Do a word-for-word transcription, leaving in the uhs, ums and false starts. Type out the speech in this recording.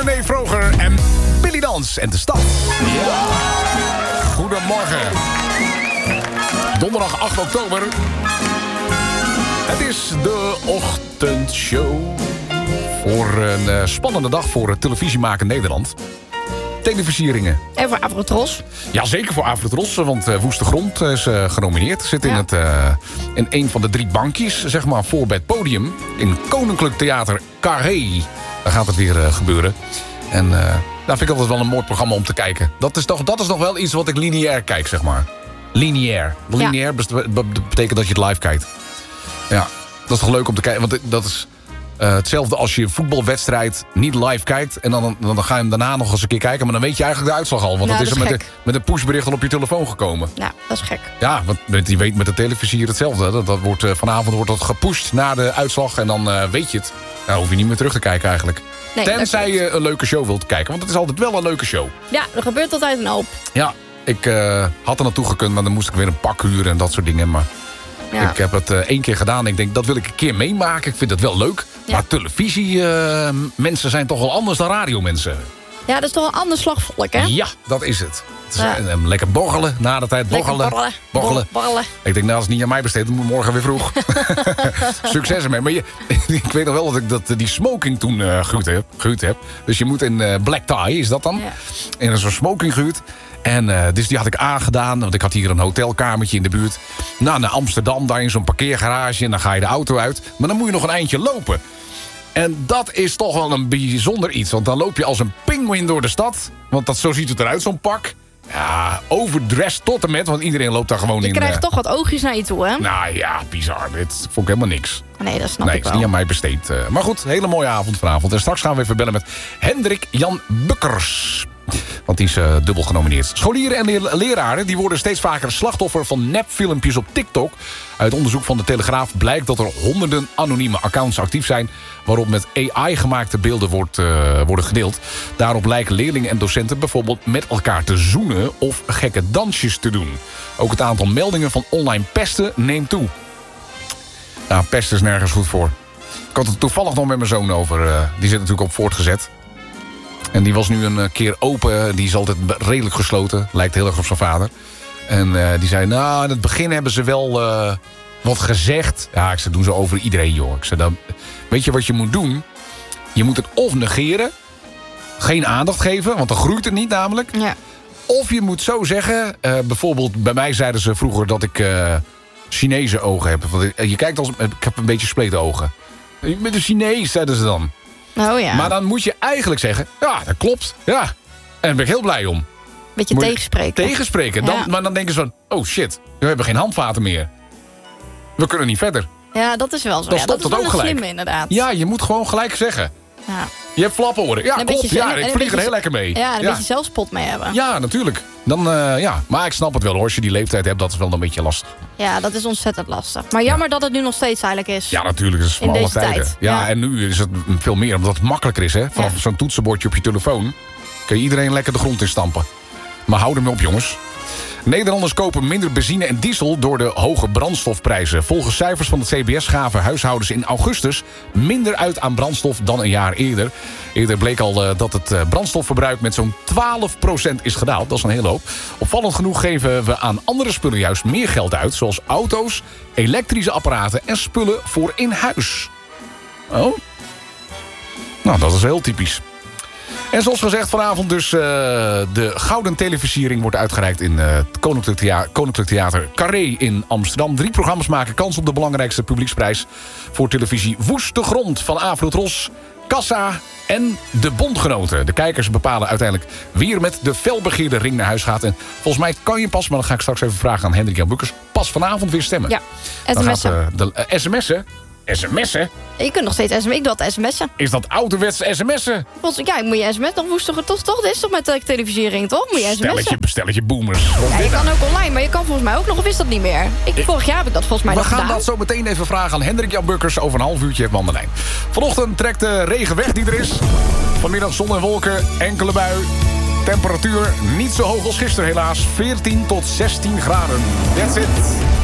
René Vroger en Billy Dans en de stad. Ja. Goedemorgen. Donderdag acht oktober. Het is de ochtendshow. Voor een uh, spannende dag voor het televisiemaken Nederland. Televisieringen. En voor Avrotros. Ja, zeker voor Avrotros, want uh, Woeste Grond is uh, genomineerd. Zit in, ja. het, uh, in een van de drie bankjes, zeg maar, voor bij het podium. In Koninklijk Theater Carré. Daar gaat het weer uh, gebeuren. En uh, daar vind ik altijd wel een mooi programma om te kijken. Dat is, toch, dat is nog wel iets wat ik lineair kijk, zeg maar. Lineair. Lineair ja. betekent dat je het live kijkt. Ja, dat is toch leuk om te kijken. Want dat is uh, hetzelfde als je een voetbalwedstrijd niet live kijkt. En dan, dan, dan ga je hem daarna nog eens een keer kijken. Maar dan weet je eigenlijk de uitslag al. Want nou, dat is er is met, de, met een pushbericht al op je telefoon gekomen. Ja, dat is gek. Ja, want je weet met de televisie hetzelfde. Dat, dat wordt, uh, vanavond wordt dat gepusht naar de uitslag. En dan uh, weet je het. Nou, hoef je niet meer terug te kijken eigenlijk. Nee, tenzij je een leuke show wilt kijken. Want het is altijd wel een leuke show. Ja, er gebeurt altijd een hoop. Ja, ik uh, had er naartoe gekund. Maar dan moest ik weer een pak huren en dat soort dingen. Maar ja. ik heb het uh, één keer gedaan. Ik denk, dat wil ik een keer meemaken. Ik vind het wel leuk. Ja. Maar televisie uh, mensen zijn toch wel anders dan radiomensen. Ja, dat is toch een ander slagvolk, hè? Ja, dat is het. Het is ja. een, een lekker borrelen, na de tijd borrelen. Borrelen. borrelen. borrelen. Ik denk, nou, als het niet aan mij besteed, dan moet morgen weer vroeg. Succes ermee. Maar je, ik weet nog wel dat ik dat, die smoking toen uh, gehuurd heb, gehuurd heb. Dus je moet in uh, black tie, is dat dan? Ja. In zo'n smoking gehuurd. En uh, dus die had ik aangedaan, want ik had hier een hotelkamertje in de buurt. Nou, naar Amsterdam, daar in zo'n parkeergarage. En dan ga je de auto uit. Maar dan moet je nog een eindje lopen. En dat is toch wel een bijzonder iets. Want dan loop je als een pinguïn door de stad. Want dat, zo ziet het eruit, zo'n pak. Ja, overdressed tot en met. Want iedereen loopt daar gewoon je in. Je krijgt uh, toch wat oogjes naar je toe, hè? Nou ja, bizar. Dit vond ik helemaal niks. Nee, dat snap nee, ik wel. Nee, is niet aan mij besteed. Uh, maar goed, hele mooie avond vanavond. En straks gaan we even bellen met Hendrik Jan Bukkers. Want die is uh, dubbel genomineerd. Scholieren en leer leraren die worden steeds vaker slachtoffer van nepfilmpjes op TikTok. Uit onderzoek van de Telegraaf blijkt dat er honderden anonieme accounts actief zijn waarop met A I gemaakte beelden wordt, uh, worden gedeeld. Daarop lijken leerlingen en docenten bijvoorbeeld met elkaar te zoenen of gekke dansjes te doen. Ook het aantal meldingen van online pesten neemt toe. Nou, pesten is nergens goed voor. Ik had het toevallig nog met mijn zoon over. Uh, die zit natuurlijk op voortgezet. En die was nu een keer open. Die is altijd redelijk gesloten. Lijkt heel erg op zijn vader. En uh, die zei, nou, in het begin hebben ze wel uh, wat gezegd. Ja, ik zei, doen ze over iedereen, joh. Ik zei, dan, weet je wat je moet doen? Je moet het of negeren. Geen aandacht geven, want dan groeit het niet namelijk. Ja. Of je moet zo zeggen. Uh, bijvoorbeeld, bij mij zeiden ze vroeger dat ik uh, Chinese ogen heb. Want je kijkt als, ik heb een beetje spleten ogen. Met een Chinees, zeiden ze dan. Oh ja. Maar dan moet je eigenlijk zeggen, ja, dat klopt. Ja. En daar ben ik heel blij om. Beetje moet tegenspreken. Tegenspreken. Dan, ja. Maar dan denken ze van, oh shit, we hebben geen handvaten meer. We kunnen niet verder. Ja, dat is wel zo. Dan ja, stopt dat is het ook wel gelijk. Slim, inderdaad. Ja, je moet gewoon gelijk zeggen. Ja. Je hebt flaporen. Ja, klopt. Beetje, ja, ik vlieg er heel lekker mee. Ja, een ja. beetje zelfspot mee hebben. Ja, natuurlijk. Dan, uh, ja. Maar ik snap het wel hoor. Als je die leeftijd hebt, dat is wel een beetje lastig. Ja, dat is ontzettend lastig. Maar jammer ja. dat het nu nog steeds eigenlijk is. Ja, natuurlijk. Dat is van in alle deze tijden. tijd. Ja, ja, en nu is het veel meer, omdat het makkelijker is. Hè? Vanaf ja. zo'n toetsenbordje op je telefoon kun je iedereen lekker de grond in stampen. Maar hou ermee op, jongens. Nederlanders kopen minder benzine en diesel door de hoge brandstofprijzen. Volgens cijfers van het C B S gaven huishoudens in augustus minder uit aan brandstof dan een jaar eerder. Eerder bleek al uh, dat het uh, brandstofverbruik met zo'n twaalf procent is gedaald. Dat is een hele hoop. Opvallend genoeg geven we aan andere spullen juist meer geld uit. Zoals auto's, elektrische apparaten en spullen voor in huis. Oh? Nou, dat is heel typisch. En zoals gezegd, vanavond dus uh, de Gouden Televisiering wordt uitgereikt in uh, het Koninklijk, Thea- Koninklijk Theater Carré in Amsterdam. Drie programma's maken kans op de belangrijkste publieksprijs voor televisie Woeste Grond van Avrotros, Kassa en de Bondgenoten. De kijkers bepalen uiteindelijk wie er met de felbegeerde ring naar huis gaat. En volgens mij kan je pas, maar dan ga ik straks even vragen aan Hendrik Jan Bukkers, pas vanavond weer stemmen. Ja, sms'en. Uh, de uh, sms'en? sms'en? Je kunt nog steeds sms'en. Ik doe dat sms'en. Is dat ouderwets sms'en? Ja, moet je sms'en. Dan woest toch, toch, toch? Dit is toch met de televisiering, toch? Moet je sms'en. Stelletje, stelletje boomers. Ja, je kan ook online, maar je kan volgens mij ook nog. Of is dat niet meer? Ik, vorig jaar heb ik dat volgens mij We nog gaan gedaan. dat zo meteen even vragen aan Hendrik Jan Bukkers. Over een half uurtje heeft Mandelijn. Vanochtend trekt de regen weg die er is. Vanmiddag zon en wolken, enkele bui. Temperatuur niet zo hoog als gisteren helaas. veertien tot zestien graden. That's it.